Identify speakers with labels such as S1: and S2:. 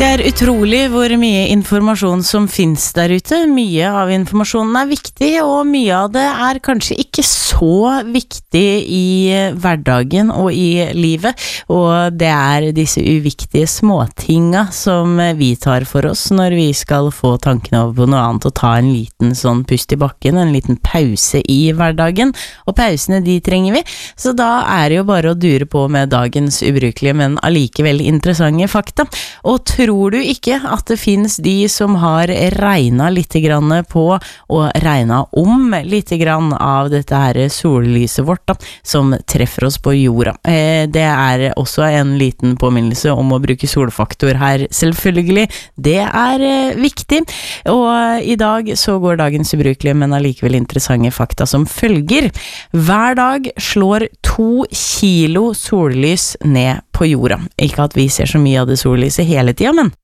S1: Det utrolig hvor mye informasjon som finnes der ute. Mye av informasjonen viktig, og mye av det kanskje ikke så viktig i hverdagen og i livet. Og det disse uviktige småtinga som vi tar for oss når vi skal få tankene over på noe annet og ta en liten sånn pust i bakken, en liten pause i hverdagen. Og pausene de trenger vi, så da det jo bare å dure på med dagens ubrukelige, men allikevel interessante fakta. Og tror du ikke at det finnes de som har regnet litt grann på og regnet om litt grann av dette her sollyset vårt da, som treffer oss på jorda? Det også en liten påminnelse om å bruke solfaktor her, selvfølgelig. Det viktig. Og i dag så går dagens ubrukelige, men allikevel interessante fakta som følger. Hver dag slår 2 kilo sollys ned på jorda. Ikke at vi ser så mye av det sollyset hele tiden, men